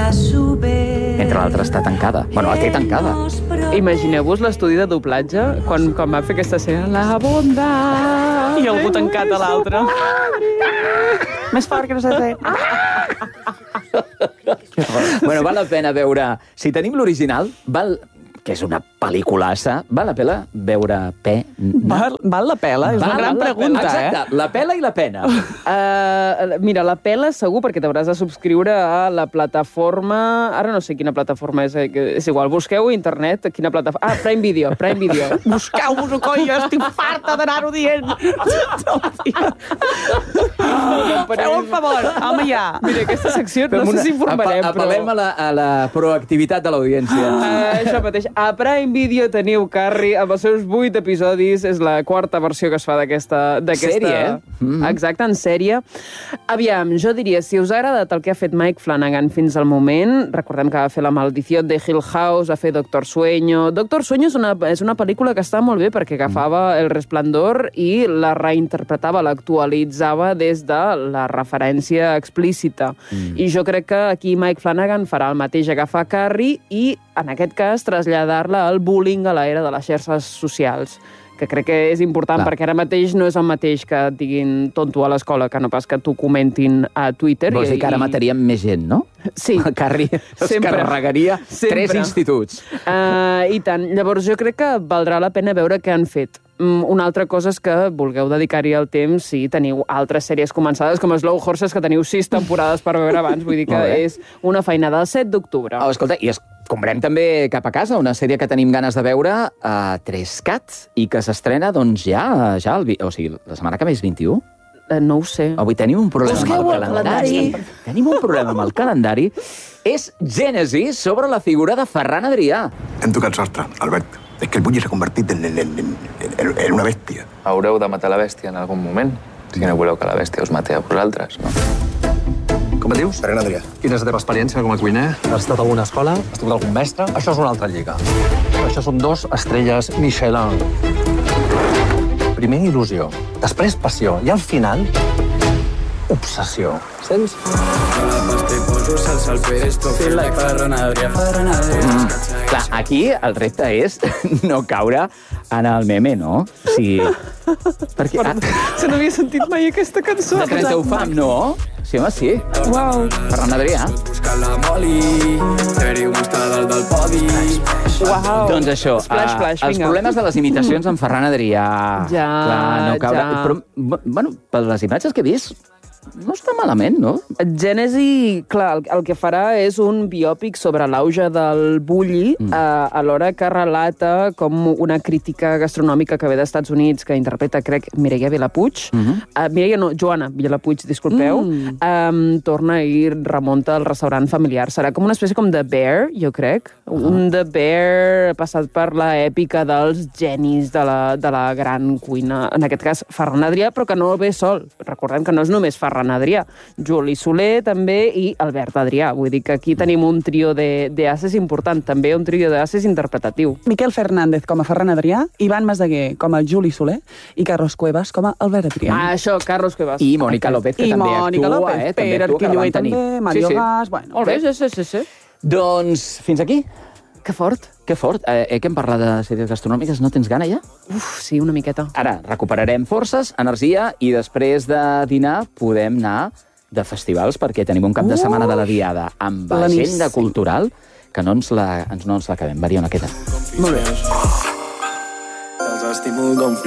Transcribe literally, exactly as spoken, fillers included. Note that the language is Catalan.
Entre l'altre està tancada. Bueno, la té tancada. Imagineu-vos l'estudi de doblatge quan, quan va fer aquesta escena. La bonda! I algú tancat a l'altre. Més fort que no s'ha fet. Bueno, val la pena veure... Si tenim l'original, val... que és una pel·liculassa, val la pena veure pe... Val, val la pela? És val una gran la pregunta, pela. eh? Exacte, la pela i la pena. Uh, mira, la pela segur, perquè t'hauràs de subscriure a la plataforma... Ara no sé quina plataforma és, eh? És igual, busqueu a internet quina plataforma... Ah, Prime Video, Prime Video. Busqueu-vos-ho, coi, jo estic farta d'anar-ho dient. Feu un favor, home, ja. Mira, aquesta secció no sé si informarem, però... Apel·lem a la, a la proactivitat de l'audiència. Uh, això mateix. A Prime Video teniu Carrie amb els seus vuit episodis. És la quarta versió que es fa d'aquesta... Sèrie, eh? Mm. Exacte, en sèrie. Aviam, jo diria, si us ha agradat el que ha fet Mike Flanagan fins al moment, recordem que va fer La maldició de Hill House, va fer Doctor Sueño... Doctor Sueño és una, és una pel·lícula que està molt bé perquè agafava El Resplendor i la reinterpretava, l'actualitzava des de la referència explícita. Mm. I jo crec que aquí Mike Flanagan farà el mateix, agafar Carrie i, en aquest cas, traslladar-la al bullying a l'era de les xarxes socials, que crec que és important. Clar. Perquè ara mateix no és el mateix que et diguin tonto a l'escola que no pas que t'ho comentin a Twitter. Vols dir que ara mataríem més gent, no? Sí. El Carrie es Sempre. carregaria Sempre. tres instituts. Uh, I tant. Llavors jo crec que valdrà la pena veure què han fet. Mm, una altra cosa és que vulgueu dedicar-hi el temps si teniu altres sèries començades, com Slow Horses, que teniu sis temporades per veure abans. Vull dir que és una feinada. El set d'octubre. Oh, escolta, i escombrem també Cap a casa, una sèrie que tenim ganes de veure, a tres cat, i que s'estrena, doncs, ja, ja el, o sigui, la setmana que ve és vint-i-u. Uh, no ho sé. Avui tenim un problema Busqueu amb el el calendari. calendari. Tenim un problema amb el calendari. És Gènesi sobre la figura de Ferran Adrià. Hem tocat sostre, Albert. És que el Bulli s'ha convertit en, en, en, en, en una bèstia. Haureu de matar la bèstia en algun moment, si no voleu que la bèstia us mati a vosaltres, no? Com et dius? Ferran Adrià. Quina és la teva experiència com a cuiner? Has estat a alguna escola? Has tingut algun mestre? Això és una altra lliga. Això són dos estrelles Michelin. Primer il·lusió, després passió, i al final, obsessió. Sents? Mm, clar, aquí el repte és no caure en el meme, no? O sigui... Perquè... Ah, Se n'havia sentit mai aquesta cançó. de trenta ho fam, no? Sí, home, sí. Uau. Ferran Adrià. Uau. Doncs això, Splash, splash, els vinga. problemes de les imitacions amb Ferran Adrià. Ja, Clar, no caure... ja. Però, bueno, per les imatges que he vist, no està malament, no? Gènesi, clar, el, el que farà és un biòpic sobre l'auge del bulli, mm. eh, alhora que relata com una crítica gastronòmica que ve d'Estats Units, que interpreta, crec, Mireia Vilapuig. Mm -hmm. uh, Mireia no, Joana Vilapuig, disculpeu. Mm. Um, torna i remunta al restaurant familiar. Serà com una espècie com de Bear, jo crec. Uh -huh. Un de Bear passat per l'èpica dels genis de la, de la gran cuina. En aquest cas, Ferran Adrià, però que no ve sol. Recordem que no és només Ferran Adrià. Juli Soler, també, i Albert Adrià. Vull dir que aquí tenim un trio d'ases important, també un trio d'ases interpretatiu. Miquel Fernández com a Ferran Adrià, Ivan Masdeguer com a Juli Soler i Carlos Cuevas com a Albert Adrià. Ah, això, Carlos Cuevas. I Mònica López, que I també Mònica actua, López, eh? També Pere actua, que la van Arquilloé tenir. també, Mario sí, sí. Gas... Bueno, Molt bé, sí, sí, sí, sí. Doncs fins aquí. Que fort. Que fort. Eh, eh, que hem parlat de sèries gastronòmiques. No tens gana, ja? Uf, sí, una miqueta. Ara, recuperarem forces, energia, i després de dinar podem anar de festivals, perquè tenim un cap de setmana de la Diada amb agenda cultural que no ens la, ens, no ens l'acabem. Mariona, què tal? Molt bé. Els estimo com